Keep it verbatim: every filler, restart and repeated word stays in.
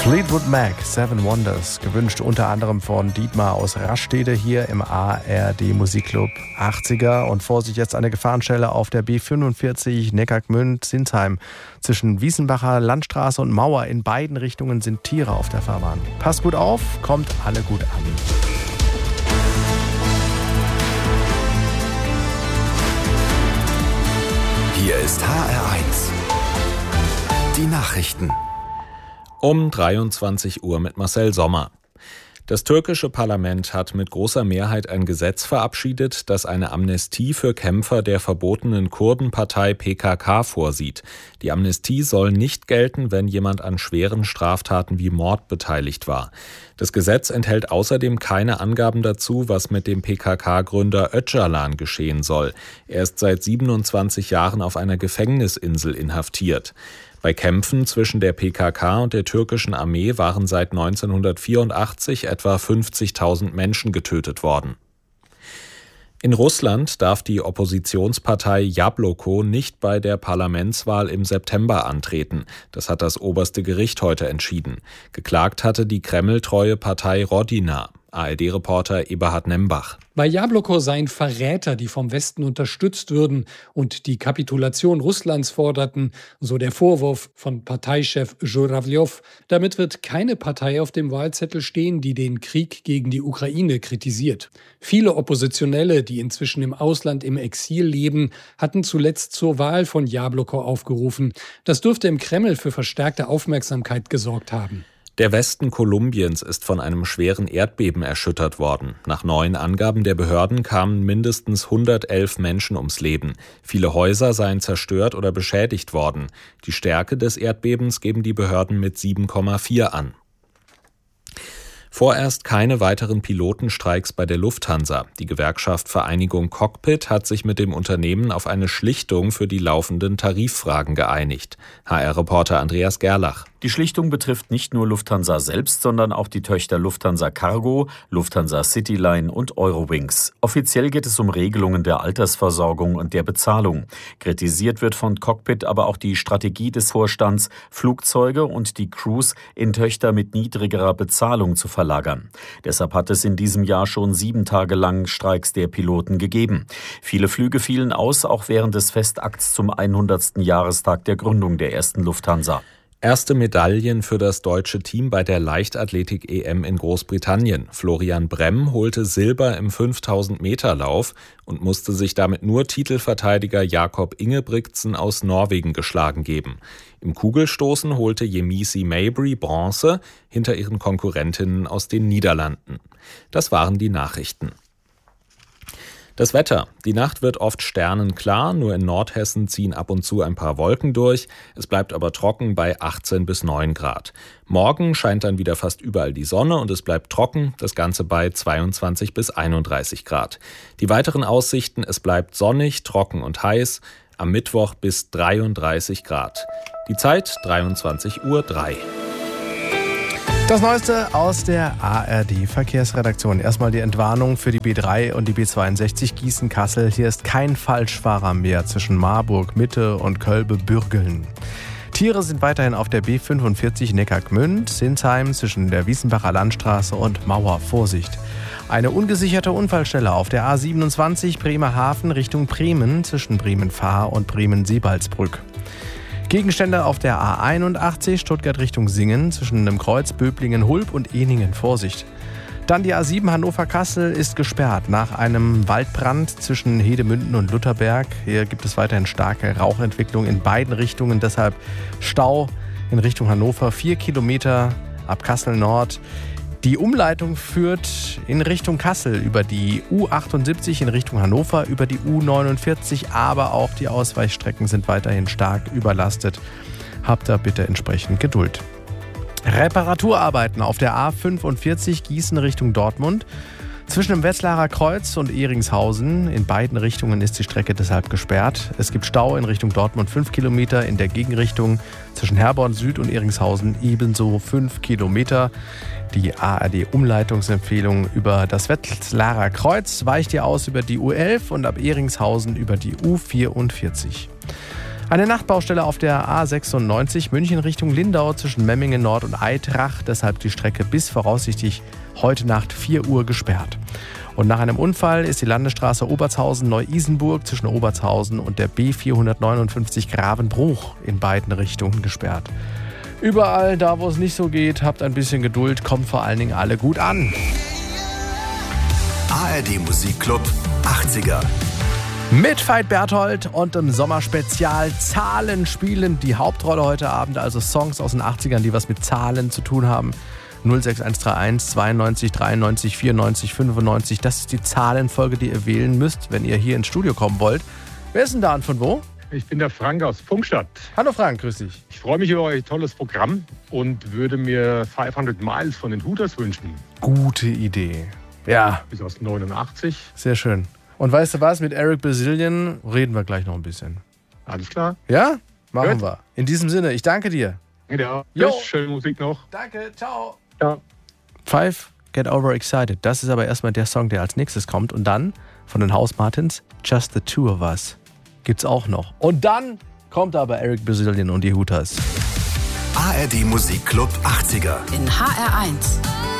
Fleetwood Mac, Seven Wonders, gewünscht unter anderem von Dietmar aus Rastede hier im A R D Musikclub achtziger. Und Vorsicht, jetzt eine Gefahrenstelle auf der B fünfundvierzig Neckargmünd-Sinsheim. Zwischen Wiesenbacher Landstraße und Mauer in beiden Richtungen sind Tiere auf der Fahrbahn. Passt gut auf, kommt alle gut an. Hier ist H R eins. Die Nachrichten. Um dreiundzwanzig Uhr mit Marcel Sommer. Das türkische Parlament hat mit großer Mehrheit ein Gesetz verabschiedet, das eine Amnestie für Kämpfer der verbotenen Kurdenpartei P K K vorsieht. Die Amnestie soll nicht gelten, wenn jemand an schweren Straftaten wie Mord beteiligt war. Das Gesetz enthält außerdem keine Angaben dazu, was mit dem P K K-Gründer Öcalan geschehen soll. Er ist seit siebenundzwanzig Jahren auf einer Gefängnisinsel inhaftiert. Bei Kämpfen zwischen der P K K und der türkischen Armee waren seit neunzehnhundertvierundachtzig etwa fünfzigtausend Menschen getötet worden. In Russland darf die Oppositionspartei Jabloko nicht bei der Parlamentswahl im September antreten. Das hat das oberste Gericht heute entschieden. Geklagt hatte die kremltreue Partei Rodina. A R D-Reporter Eberhard Nembach. Bei Jabloko seien Verräter, die vom Westen unterstützt würden und die Kapitulation Russlands forderten, so der Vorwurf von Parteichef Żurawljow. Damit wird keine Partei auf dem Wahlzettel stehen, die den Krieg gegen die Ukraine kritisiert. Viele Oppositionelle, die inzwischen im Ausland im Exil leben, hatten zuletzt zur Wahl von Jabloko aufgerufen. Das dürfte im Kreml für verstärkte Aufmerksamkeit gesorgt haben. Der Westen Kolumbiens ist von einem schweren Erdbeben erschüttert worden. Nach neuen Angaben der Behörden kamen mindestens hundertelf Menschen ums Leben. Viele Häuser seien zerstört oder beschädigt worden. Die Stärke des Erdbebens geben die Behörden mit sieben Komma vier an. Vorerst keine weiteren Pilotenstreiks bei der Lufthansa. Die Gewerkschaft Vereinigung Cockpit hat sich mit dem Unternehmen auf eine Schlichtung für die laufenden Tariffragen geeinigt. H R-Reporter Andreas Gerlach. Die Schlichtung betrifft nicht nur Lufthansa selbst, sondern auch die Töchter Lufthansa Cargo, Lufthansa Cityline und Eurowings. Offiziell geht es um Regelungen der Altersversorgung und der Bezahlung. Kritisiert wird von Cockpit aber auch die Strategie des Vorstands, Flugzeuge und die Crews in Töchter mit niedrigerer Bezahlung zu verlagern. Deshalb hat es in diesem Jahr schon sieben Tage lang Streiks der Piloten gegeben. Viele Flüge fielen aus, auch während des Festakts zum hundertsten Jahrestag der Gründung der ersten Lufthansa. Erste Medaillen für das deutsche Team bei der Leichtathletik-E M in Großbritannien. Florian Bremm holte Silber im fünftausend Meter Lauf und musste sich damit nur Titelverteidiger Jakob Ingebrigtsen aus Norwegen geschlagen geben. Im Kugelstoßen holte Yemisi Mabry Bronze hinter ihren Konkurrentinnen aus den Niederlanden. Das waren die Nachrichten. Das Wetter. Die Nacht wird oft sternenklar, nur in Nordhessen ziehen ab und zu ein paar Wolken durch. Es bleibt aber trocken bei achtzehn bis neun Grad. Morgen scheint dann wieder fast überall die Sonne und es bleibt trocken, das Ganze bei zweiundzwanzig bis einunddreißig Grad. Die weiteren Aussichten: es bleibt sonnig, trocken und heiß, am Mittwoch bis dreiunddreißig Grad. Die Zeit dreiundzwanzig Uhr drei. Das Neueste aus der A R D-Verkehrsredaktion. Erstmal die Entwarnung für die B drei und die B zweiundsechzig Gießen-Kassel. Hier ist kein Falschfahrer mehr zwischen Marburg Mitte und Kölbe-Bürgeln. Tiere sind weiterhin auf der B fünfundvierzig Neckargmünd, Sinsheim zwischen der Wiesenbacher Landstraße und Mauer. Vorsicht! Eine ungesicherte Unfallstelle auf der A siebenundzwanzig Bremerhaven Richtung Bremen zwischen Bremen-Fahr und Bremen-Seebaldsbrück. Gegenstände auf der A einundachtzig Stuttgart Richtung Singen zwischen dem Kreuz Böblingen-Hulb und Ehningen. Vorsicht! Dann die A sieben Hannover-Kassel ist gesperrt nach einem Waldbrand zwischen Hedemünden und Lutherberg. Hier gibt es weiterhin starke Rauchentwicklung in beiden Richtungen. Deshalb Stau in Richtung Hannover, vier Kilometer ab Kassel Nord. Die Umleitung führt in Richtung Kassel über die U achtundsiebzig in Richtung Hannover, über die U neunundvierzig, aber auch die Ausweichstrecken sind weiterhin stark überlastet. Habt da bitte entsprechend Geduld. Reparaturarbeiten auf der A fünfundvierzig Gießen Richtung Dortmund. Zwischen dem Wetzlarer Kreuz und Ehringshausen in beiden Richtungen ist die Strecke deshalb gesperrt. Es gibt Stau in Richtung Dortmund fünf Kilometer, in der Gegenrichtung zwischen Herborn Süd und Ehringshausen ebenso fünf Kilometer. Die A R D-Umleitungsempfehlung über das Wetzlarer Kreuz weicht ihr aus über die U elf und ab Ehringshausen über die U vierundvierzig. Eine Nachtbaustelle auf der A sechsundneunzig München Richtung Lindau zwischen Memmingen Nord und Eitrach. Deshalb die Strecke bis voraussichtlich heute Nacht vier Uhr gesperrt. Und nach einem Unfall ist die Landesstraße Obertshausen-Neu-Isenburg zwischen Obertshausen und der B vierhundertneunundfünfzig Gravenbruch in beiden Richtungen gesperrt. Überall, da wo es nicht so geht, habt ein bisschen Geduld, kommt vor allen Dingen alle gut an. A R D Musikclub achtziger. Mit Veit Berthold und im Sommerspezial Zahlen spielen die Hauptrolle heute Abend, also Songs aus den achtzigern, die was mit Zahlen zu tun haben. null sechs eins drei eins zweiundneunzig dreiundneunzig vierundneunzig fünfundneunzig, das ist die Zahlenfolge, die ihr wählen müsst, wenn ihr hier ins Studio kommen wollt. Wer ist denn da und von wo? Ich bin der Frank aus Pfungstadt. Hallo Frank, grüß dich. Ich freue mich über euer tolles Programm und würde mir fünfhundert Miles von den Hooters wünschen. Gute Idee. Ja. Ist aus neunundachtzig. Sehr schön. Und weißt du was, mit Eric Bazillion reden wir gleich noch ein bisschen. Alles klar. Ja? Machen Gut. wir. In diesem Sinne, ich danke dir. Ja, Jo. tschüss, schöne Musik noch. Danke, ciao. Ja. Five, Get Over Excited. Das ist aber erstmal der Song, der als nächstes kommt. Und dann von den House Martins, Just the Two of Us. Gibt's auch noch. Und dann kommt aber Eric Bazillion und die Hooters. A R D Musikclub achtziger. In H R eins.